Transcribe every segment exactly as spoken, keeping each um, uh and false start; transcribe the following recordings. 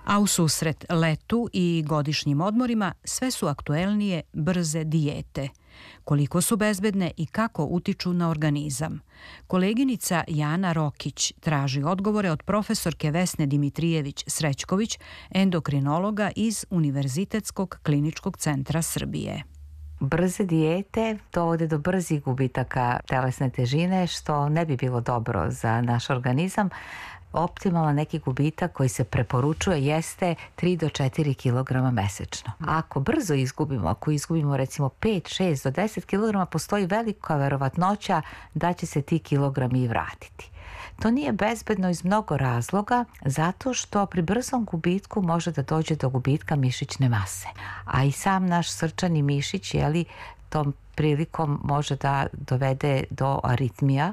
A u susret letu i godišnjim odmorima sve su aktuelnije brze dijete. Koliko su bezbedne i kako utiču na organizam? Koleginica Jana Rokić traži odgovore od profesorke Vesne Dimitrijević-Srećković, endokrinologa iz Univerzitetskog kliničkog centra Srbije. Brze dijete dovode do brzih gubitaka telesne težine, što ne bi bilo dobro za naš organizam. Optimalan neki gubitak koji se preporučuje jeste tri do četiri kilograma mesečno. Ako brzo izgubimo, ako izgubimo recimo pet, šest do deset kilograma, postoji velika verovatnoća da će se ti kilogrami i vratiti. To nije bezbedno iz mnogo razloga, zato što pri brzom gubitku može da dođe do gubitka mišićne mase. A i sam naš srčani mišić, jeli, tom prilikom može da dovede do aritmija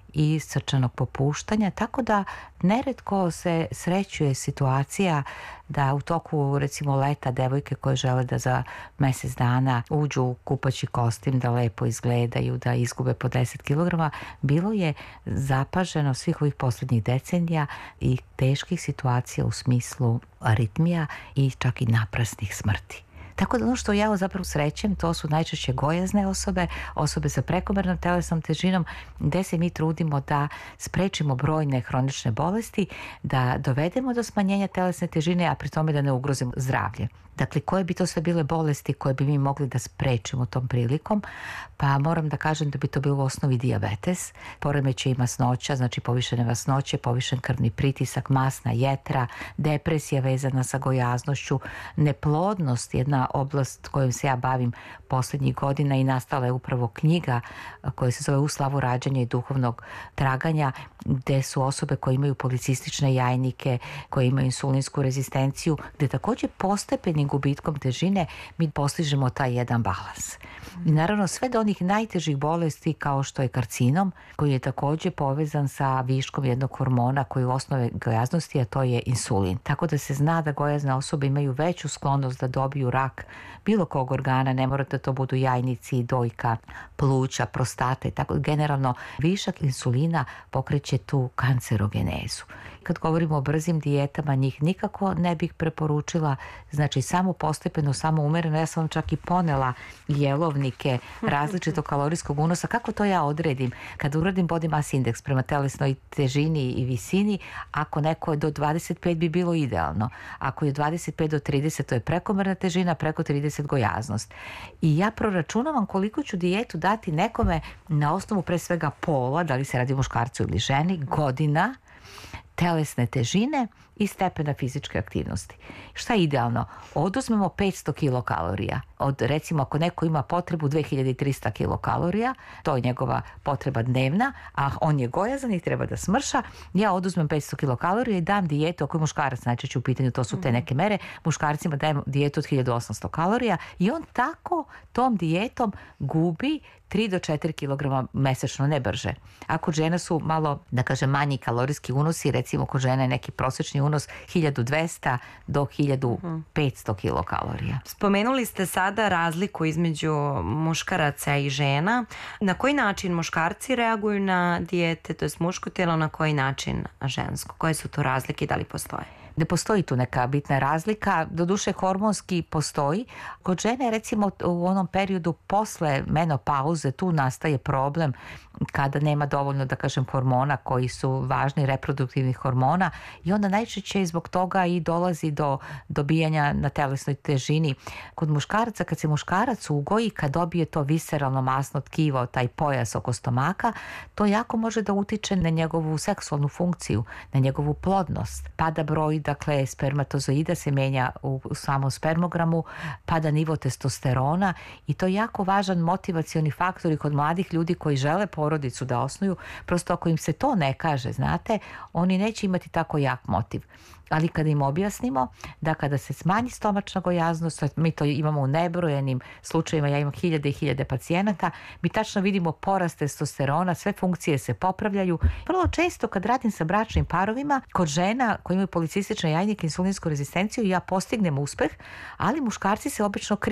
i srčanog popuštanja, tako da neretko se srećuje situacija da u toku recimo leta devojke koje žele da za mjesec dana uđu u kupaći kostim, da lepo izgledaju, da izgube po deset kilograma, bilo je zapaženo svih ovih posljednjih decenija i teških situacija u smislu aritmija i čak i naprasnih smrti. Tako da ono što ja zapravo srećem, to su najčešće gojazne osobe, osobe sa prekomernom telesnom težinom, gde se mi trudimo da sprečimo brojne hronične bolesti, da dovedemo do smanjenja telesne težine, a pri tome da ne ugrozimo zdravlje. Dakle, koje bi to sve bile bolesti koje bi mi mogli da sprečimo tom prilikom? Pa moram da kažem da bi to bilo u osnovi dijabetes, poremećaj masnoća, znači povišene masnoće, povišen krvni pritisak, masna jetra, depresija vezana sa gojaznošću, neplodnost, jedna oblast kojom se ja bavim posljednjih godina i nastala je upravo knjiga koja se zove U slavu rađanja i duhovnog traganja, gde su osobe koje imaju policistične jajnike, koje imaju insulinsku rezistenciju, gde također postepenim gubitkom težine mi postižemo taj jedan balans. I naravno sve do onih najtežih bolesti kao što je karcinom, koji je također povezan sa viškom jednog hormona koji je u osnovi gojaznosti, a to je insulin. Tako da se zna da gojazne osobe imaju veću sklonost da dobiju rak bilo kog organa, ne mora da to budu jajnici, dojka, pluća, prostate, tako generalno višak insulina pokreće tu kancerogenezu. Kad govorimo o brzim dijetama, njih nikako ne bih preporučila, znači samo postepeno, samo umereno. Ja sam čak i ponela jelovnike različitog kalorijskog unosa. Kako to ja odredim? Kad uradim body mass index prema telesnoj težini i visini, ako neko je do dvadeset pet bi bilo idealno. Ako je dvadeset pet do trideset, to je prekomerna težina, preko trideset gojaznost. I ja proračunavam koliko ću dijetu dati nekome na osnovu pre svega pola, da li se radi o muškarcu ili ženi, godina, telesne težine i stepena fizičke aktivnosti. Šta je idealno? Oduzmemo petsto kilokalorija. Od, recimo, ako neko ima potrebu dve hiljade trista kilokalorija, to je njegova potreba dnevna, a on je gojazan i treba da smrša, ja oduzmem petsto kilokalorija i dam dijetu, ako je muškarac najčešće u pitanju, to su te neke mere, muškarcima dajem dijetu od hiljadu osamsto kalorija i on tako tom dijetom gubi tri do četiri kilograma mesečno, ne brže. A kod žena su malo, da kažem, manji kalorijski unosi, recimo kod žene neki prosječni unos hiljadu dvesta do hiljadu petsto kilokalorija. Spomenuli ste sada razliku između muškaraca i žena. Na koji način muškarci reaguju na dijete, to je muško tijelo, na koji način žensko? Koje su to razlike i da li postoje? Ne postoji tu neka bitna razlika, doduše hormonski postoji. Kod žene recimo u onom periodu posle menopauze tu nastaje problem kada nema dovoljno, da kažem, hormona koji su važni, reproduktivnih hormona, i onda najčešće zbog toga i dolazi do dobijanja na telesnoj težini. Kod muškaraca, kad se muškarac ugoji, kad dobije to visceralno masno tkivo, taj pojas oko stomaka, to jako može da utiče na njegovu seksualnu funkciju, na njegovu plodnost. Pada broj, dakle, spermatozoida se menja u, u samom spermogramu, pada nivo testosterona i to je jako važan motivacioni faktor i kod mladih ljudi koji žele porodicu da osnuju. Prosto ako im se to ne kaže, znate, oni neće imati tako jak motiv. Ali kada im objasnimo da kada se smanji stomačna gojaznost, mi to imamo u nebrojenim slučajevima, ja imam hiljade i hiljade pacijenata, mi tačno vidimo porast testosterona, sve funkcije se popravljaju. Vrlo često kad radim sa bračnim parovima, kod žena koji imaju policistične jajnike, insulinsku rezistenciju, ja postignem uspeh, ali muškarci se obično kriju.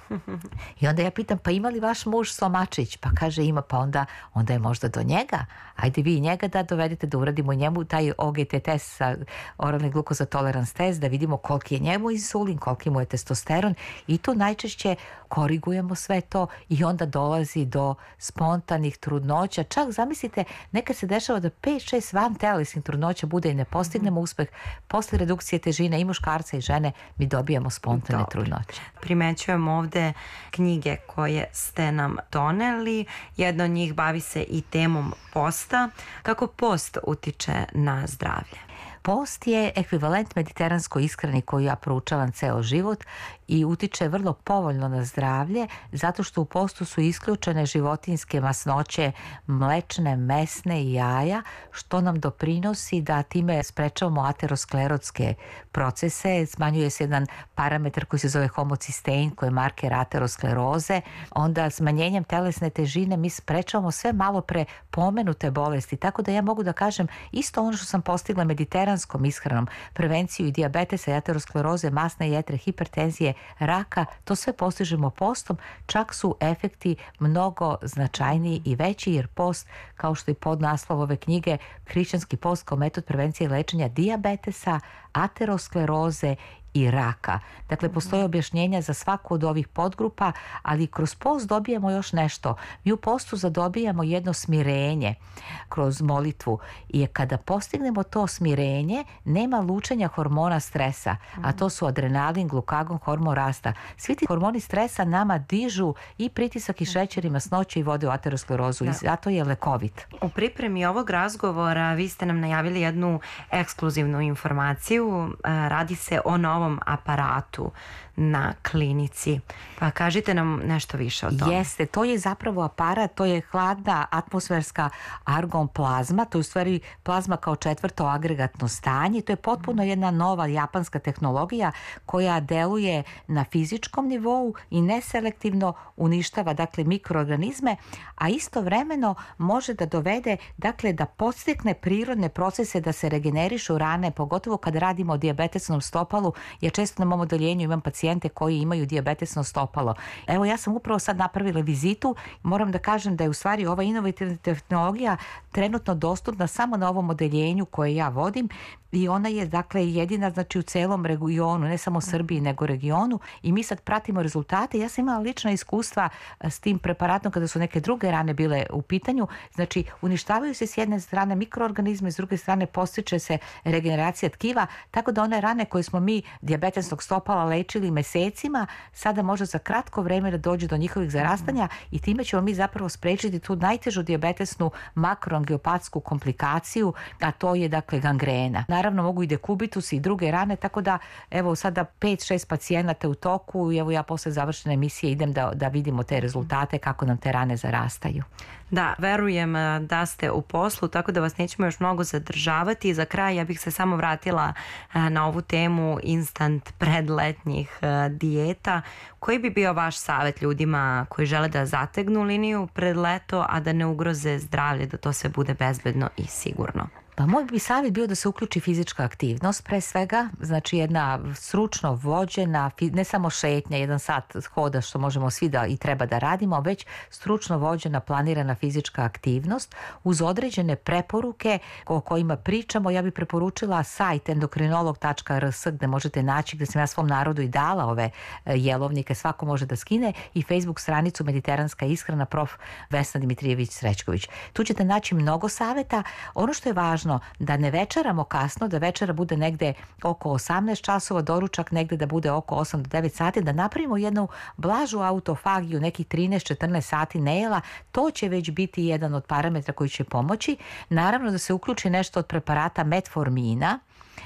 I onda ja pitam, pa ima li vaš muž somačić? Pa kaže ima, pa onda, onda je možda do njega. Ajde vi njega da dovedete da uradimo njemu taj O G T test, sa oralni glukoza tolerance test, da vidimo koliki je njemu insulin, koliki mu je testosteron i tu najčešće korigujemo sve to i onda dolazi do spontanih trudnoća. Čak zamislite, nekad se dešava da pet šest vantelesnih trudnoća bude i ne postignemo uspeh. Posle redukcije težine i muškarca i žene mi dobijamo spontane Dobre. trudnoće. Primećujem ovde knjige koje ste nam doneli. Jedna od njih bavi se i temom posta. Kako post utiče na zdravlje? Post je ekvivalent mediteranskoj ishrani koju ja proučavam ceo život i utiče vrlo povoljno na zdravlje zato što u postu su isključene životinjske masnoće, mlečne, mesne i jaja, što nam doprinosi da time sprečavamo aterosklerotske procese. Smanjuje se jedan parametar koji se zove homocistein, koji je marker ateroskleroze. Onda smanjenjem telesne težine mi sprečavamo sve malo pre pomenute bolesti. Tako da ja mogu da kažem isto ono što sam postigla mediteranskom ishranom, prevenciju i dijabetesa, i ateroskleroze, masne jetre, hipertenzije, raka, to sve postižemo postom, čak su efekti mnogo značajniji i veći, jer post, kao što i podnaslov ove knjige, hrišćanski post kao metod prevencije i lečenja dijabetesa, ateroskleroze i raka. Dakle, postoje objašnjenja za svaku od ovih podgrupa, ali kroz post dobijamo još nešto. Mi u postu zadobijamo jedno smirenje kroz molitvu i kada postignemo to smirenje, nema lučenja hormona stresa, a to su adrenalin, glukagon, hormon rasta. Svi ti hormoni stresa nama dižu i pritisak i šećer i masnoće i vode u aterosklerozu i zato je lekovit. U pripremi ovog razgovora vi ste nam najavili jednu ekskluzivnu informaciju. Radi se o novom aparatu na klinici. Pa kažite nam nešto više o tome. Jeste, to je zapravo aparat, to je hladna atmosferska argon plazma, to je u stvari plazma kao četvrto agregatno stanje. To je potpuno jedna nova japanska tehnologija koja deluje na fizičkom nivou i neselektivno uništava dakle mikroorganizme, a istovremeno može da dovede dakle da podstakne prirodne procese da se regenerišu rane, pogotovo kad radimo o dijabetesnom stopalu. Ja često na mom odeljenju imam pacijente koji imaju dijabetesno stopalo. Evo, ja sam upravo sad napravila vizitu. Moram da kažem da je u stvari ova inovativna tehnologija trenutno dostupna samo na ovom odeljenju koje ja vodim i ona je dakle jedina znači u celom regionu, ne samo Srbiji nego regionu, i mi sad pratimo rezultate. Ja sam imala lična iskustva s tim preparatom kada su neke druge rane bile u pitanju. Znači, uništavaju se s jedne strane mikroorganizme, s druge strane postiče se regeneracija tkiva, tako da one rane koje smo mi dijabetesnog stopala lečili mesecima, sada može za kratko vreme da dođe do njihovih zarastanja i time ćemo mi zapravo sprečiti tu najtežu dijabetesnu makroangiopatsku komplikaciju, a to je dakle gangrena. Naravno mogu i dekubitus i druge rane, tako da evo sada pet šest pacijenata u toku i evo ja posle završene emisije idem da, da vidimo te rezultate kako nam te rane zarastaju. Da, verujem da ste u poslu, tako da vas nećemo još mnogo zadržavati. Za kraj ja bih se samo vratila na ovu temu instant predletnjih dijeta. Koji bi bio vaš savjet ljudima koji žele da zategnu liniju pred leto, a da ne ugroze zdravlje, da to sve bude bezbedno i sigurno? Pa moj bi savjet bio da se uključi fizička aktivnost pre svega, znači jedna stručno vođena, ne samo šetnja, jedan sat hoda što možemo svi da i treba da radimo, već stručno vođena, planirana fizička aktivnost uz određene preporuke o kojima pričamo. Ja bih preporučila sajt endokrinolog tačka r s gde možete naći, gde sam ja svom narodu i dala ove jelovnike, svako može da skine, i Facebook stranicu Mediteranska ishrana prof. Vesna Dimitrijević Srećković. Tu ćete naći mnogo saveta. Ono što je važno, da ne večeramo kasno, da večera bude negde oko osamnaest časova, doručak negde da bude oko osam do devet sati, da napravimo jednu blažu autofagiju, nekih trinaest četrnaest sati nejela. To će već biti jedan od parametra koji će pomoći. Naravno da se uključi nešto od preparata metformina,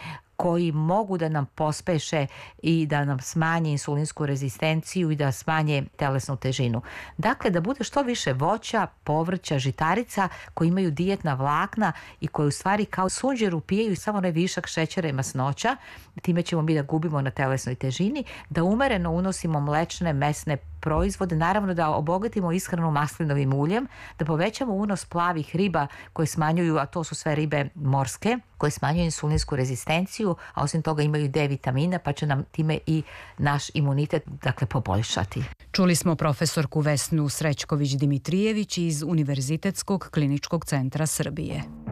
koji mogu da nam pospeše i da nam smanje insulinsku rezistenciju i da smanje telesnu težinu. Dakle, da bude što više voća, povrća, žitarica koji imaju dijetna vlakna i koji u stvari kao sunđer upijaju samo onaj višak šećera i masnoća. Time ćemo mi da gubimo na telesnoj težini, da umereno unosimo mlečne, mesne, proizvode, naravno da obogatimo ishranu maslinovim uljem, da povećamo unos plavih riba koje smanjuju, a to su sve ribe morske, koje smanjuju insulinsku rezistenciju, a osim toga imaju D vitamina, pa će nam time i naš imunitet dakle poboljšati. Čuli smo profesorku Vesnu Srećković-Dimitrijević iz Univerzitetskog kliničkog centra Srbije.